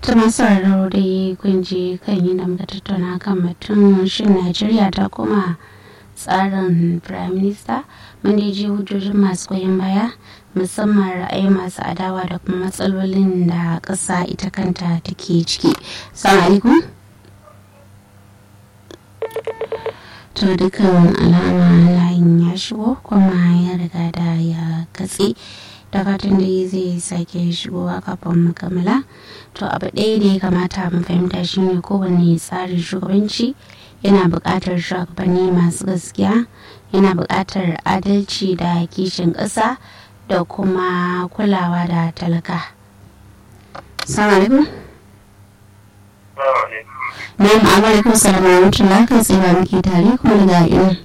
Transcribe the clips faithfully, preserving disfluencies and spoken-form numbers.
ta masu sauraro dai kun ji kan yi da muka tattauna kan batun shin Najeriya ta koma tsarin Prime Minister. Mun dai ji hujjojin masu goyon baya musamman ra'ayi masu adawa da kuma matsalolin da ƙasa ita kanta take ciki. Assalamu alaikum. To dukkan alama layin ya shigo kuma ya riga da ya katse. Da fatan da zai sake shigowa kafin mu kammala. To abu ɗaya da ya kamata mu fahimta shine kowane tsarin shugabanci yana buƙatar shugabanni masu gaskiya, yana buƙatar adalci da kishin ƙasa da kuma kulawa da talaka. Assalamu alaikum. Na'am, alaikum salam wa rahmatullahi kai sai ba muke tare kuma daga ina.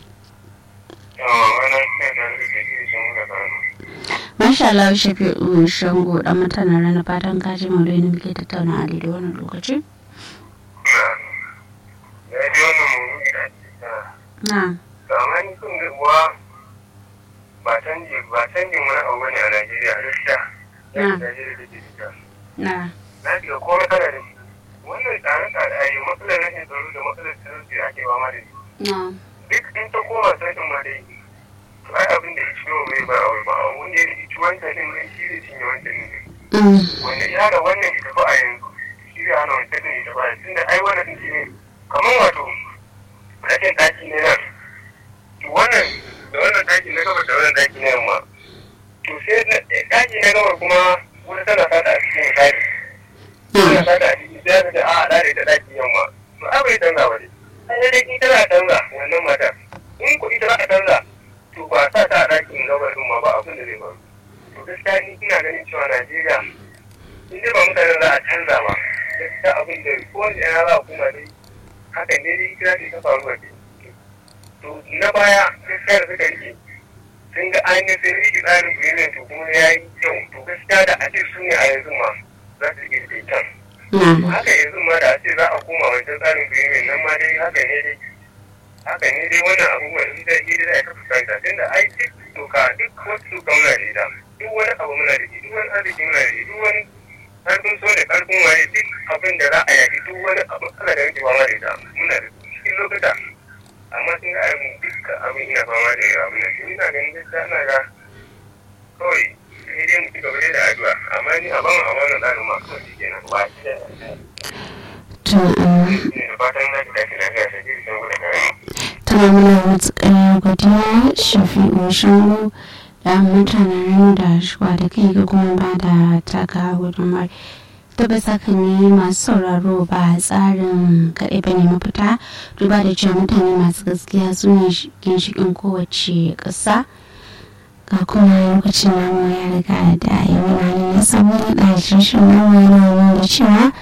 Masha Allah, Shafi'u Shango dan mutanen rana fatan kaji maudu'in da muke tattauna a daidai wannan lokaci. Na ji wannan maudu'i da ake ta. Na. Kamar ni kun kuwa ba canji ba canjin wani abu ne a Najeriya gaskiya. Na. Najeriya da ke fita. Na. Na ji ga komai kana da shi. Wannan tsare-tsare a yi matsalar rashin tsaro da matsalar talauci da ake fama da shi. Na. Duk in ta koma sashen ma dai. Ai abin da ya ciwo mai ba a ba wanda ya ci wancan din ne shi zai cinye wancan ne. Wanda ya da wannan ita fa a yanzu shi zai hana wancan din ita fa tunda ai wannan din shi ne kamar wato rashin ɗaki ne nan. To wannan da wannan ɗaki na gaba da wannan ɗaki na yamma. To sai ɗaki na gaba kuma wani tana sata a cikin misali. Tana sata a cikin sai ta ce a haɗa da ita ɗaki yamma. To ai bai canza ba ne. Sai dai ita za canza wannan matar. In kuɗi ta za a canza. To ba sa ta a ɗakin gabarin ma ba abin da zai faru. To gaskiya ni ina ganin cewa Najeriya in dai ba mutanen za a canza ba gaskiya abin da kowane yana za a kuma dai haka ne dai kira ta faru ba to na baya gaskiya da suka rike sun ga ainihin sun rike tsarin brilliant to kuma ya yi kyau to gaskiya da a ce su ne a yanzu ma za su rike da ita. Haka yanzu ma da a ce za a koma wancan tsarin brilliant nan ma dai haka ne dai haka ne dai wannan abubuwan in da shi da aka fuskanta tunda ai duk doka duk wasu doka muna da ita duk wani abu muna da shi duk wani arziki muna da shi duk wani karfin so da karfin waye duk abin da za a yaki duk wani abu ana da yanke fama da ita muna da cikin lokuta amma sun ga abin dukkan abin ina fama da yawa abin nan ina ganin gaskiya ana ga kawai sai dai mu ci gaba da addu'a amma ni a ban a wannan tsarin ma kawai shi kenan ba shi da fatan na da tafi lafiya sai dai sun gudu kare. Tana muna matuƙar godiya Shafi'u Shango da mutanen da shuwa da kai ga kuma ba da taka gudunmar. Tabbas haka ne masu sauraro ba tsarin kaɗai ba ne mafita duba da cewa mutane masu gaskiya su ne ginshiƙin kowace ƙasa. Ga kuma lokacin namu ya riga da yawan na samun da shirin namu yana da cewa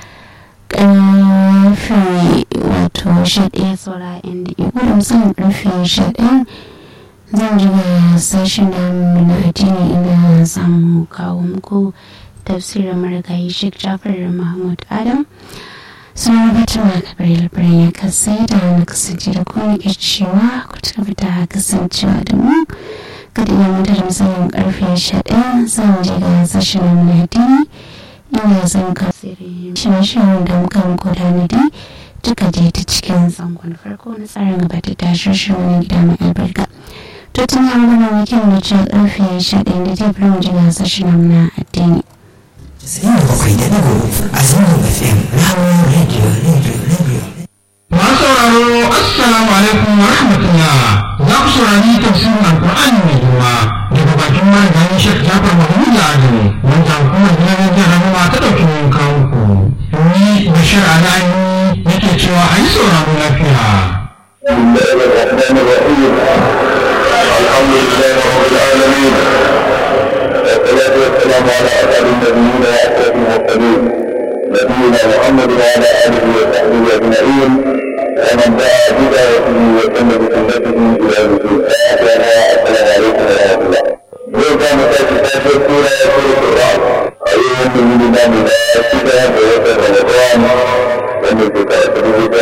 karfe wato sha ɗaya saura inda ya gudu musamman karfe sha ɗaya zan ji ga sashen namu na addini inda samu kawo muku tafsirin marigayi Sheikh Jafar Mahmud Adam sun rubuta ma kabar labarin ya kasai da na kasance da kuma ke cewa ku tafi da kasancewa da mu kada ya mutu da misalin karfe sha ɗaya zan ji ga sashen namu na addini ina zan kasiri shirin da muka muku da dai duka dai ta cikin zangon farko na tsarin gabatar da shirin wani gida mai albarka to tun yi magana wakil da cewa karfe sha ɗaya da zai fara jiga sashen na addini. Sai bakwai da dago a zangon F M Rahama Radio Radio Radio. Masu sauraro assalamu alaikum wa rahmatullah za ku saurari tafsirin alƙur'ani mai girma daga bakin marigayi Sheikh Jafar Mahmud Adam wanda hukumar gidan jihar Rahama ta ɗauki yin kawo ku. Ni Bashir Alani nake cewa a yi sauraro lafiya.